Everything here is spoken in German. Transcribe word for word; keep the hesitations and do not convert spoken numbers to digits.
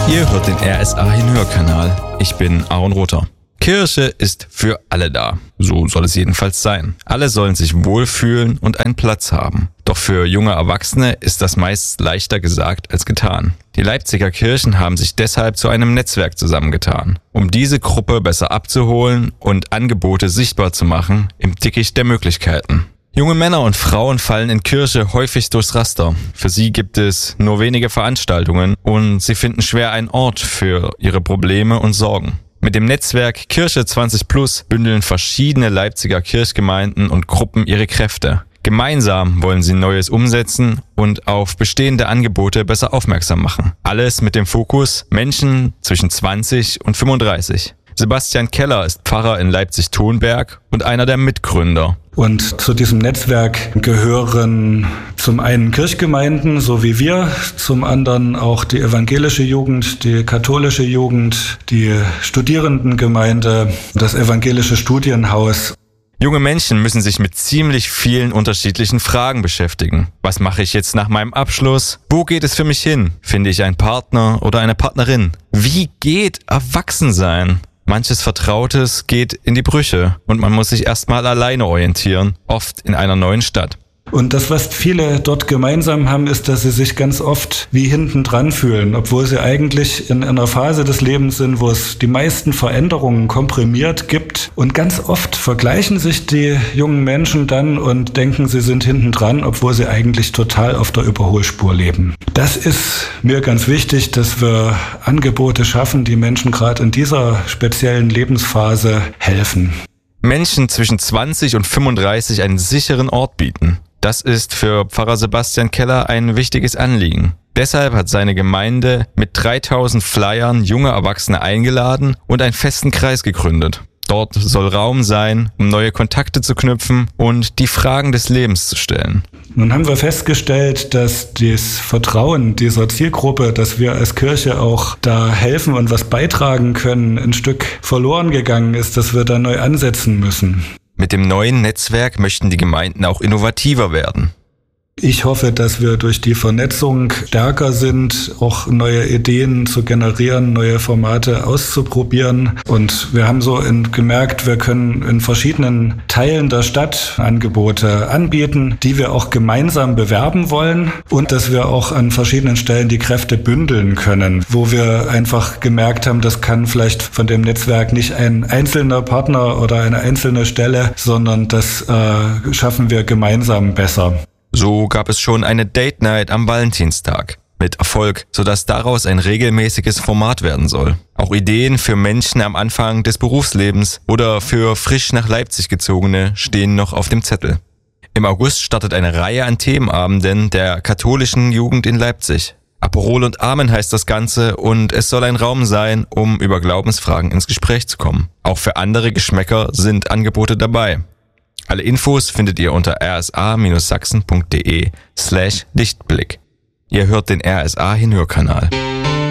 Ihr hört den R S A Hinhörkanal. Ich bin Aaron Rother. Kirche ist für alle da. So soll es jedenfalls sein. Alle sollen sich wohlfühlen und einen Platz haben. Doch für junge Erwachsene ist das meist leichter gesagt als getan. Die Leipziger Kirchen haben sich deshalb zu einem Netzwerk zusammengetan, um diese Gruppe besser abzuholen und Angebote sichtbar zu machen im Dickicht der Möglichkeiten. Junge Männer und Frauen fallen in Kirche häufig durchs Raster. Für sie gibt es nur wenige Veranstaltungen und sie finden schwer einen Ort für ihre Probleme und Sorgen. Mit dem Netzwerk Kirche zwanzig plus bündeln verschiedene Leipziger Kirchgemeinden und Gruppen ihre Kräfte. Gemeinsam wollen sie Neues umsetzen und auf bestehende Angebote besser aufmerksam machen. Alles mit dem Fokus Menschen zwischen zwanzig und fünfunddreißig. Sebastian Keller ist Pfarrer in Leipzig-Thonberg und einer der Mitgründer. Und zu diesem Netzwerk gehören zum einen Kirchgemeinden, so wie wir, zum anderen auch die evangelische Jugend, die katholische Jugend, die Studierendengemeinde, das evangelische Studienhaus. Junge Menschen müssen sich mit ziemlich vielen unterschiedlichen Fragen beschäftigen. Was mache ich jetzt nach meinem Abschluss? Wo geht es für mich hin? Finde ich einen Partner oder eine Partnerin? Wie geht Erwachsensein? Manches Vertrautes geht in die Brüche und man muss sich erstmal alleine orientieren, oft in einer neuen Stadt. Und das, was viele dort gemeinsam haben, ist, dass sie sich ganz oft wie hinten dran fühlen, obwohl sie eigentlich in einer Phase des Lebens sind, wo es die meisten Veränderungen komprimiert gibt. Und ganz oft vergleichen sich die jungen Menschen dann und denken, sie sind hinten dran, obwohl sie eigentlich total auf der Überholspur leben. Das ist mir ganz wichtig, dass wir Angebote schaffen, die Menschen gerade in dieser speziellen Lebensphase helfen. Menschen zwischen zwanzig und fünfunddreißig einen sicheren Ort bieten. Das ist für Pfarrer Sebastian Keller ein wichtiges Anliegen. Deshalb hat seine Gemeinde mit dreitausend Flyern junge Erwachsene eingeladen und einen festen Kreis gegründet. Dort soll Raum sein, um neue Kontakte zu knüpfen und die Fragen des Lebens zu stellen. Nun haben wir festgestellt, dass das Vertrauen dieser Zielgruppe, dass wir als Kirche auch da helfen und was beitragen können, ein Stück verloren gegangen ist, dass wir da neu ansetzen müssen. Mit dem neuen Netzwerk möchten die Gemeinden auch innovativer werden. Ich hoffe, dass wir durch die Vernetzung stärker sind, auch neue Ideen zu generieren, neue Formate auszuprobieren. Und wir haben so in, gemerkt, wir können in verschiedenen Teilen der Stadt Angebote anbieten, die wir auch gemeinsam bewerben wollen und dass wir auch an verschiedenen Stellen die Kräfte bündeln können, wo wir einfach gemerkt haben, das kann vielleicht von dem Netzwerk nicht ein einzelner Partner oder eine einzelne Stelle, sondern das äh, schaffen wir gemeinsam besser. So gab es schon eine Date Night am Valentinstag. Mit Erfolg, sodass daraus ein regelmäßiges Format werden soll. Auch Ideen für Menschen am Anfang des Berufslebens oder für frisch nach Leipzig gezogene stehen noch auf dem Zettel. Im August startet eine Reihe an Themenabenden der katholischen Jugend in Leipzig. Aperol und Amen heißt das Ganze und es soll ein Raum sein, um über Glaubensfragen ins Gespräch zu kommen. Auch für andere Geschmäcker sind Angebote dabei. Alle Infos findet ihr unter rsa-sachsen.de slash Lichtblick. Ihr hört den R S A Hinhörkanal.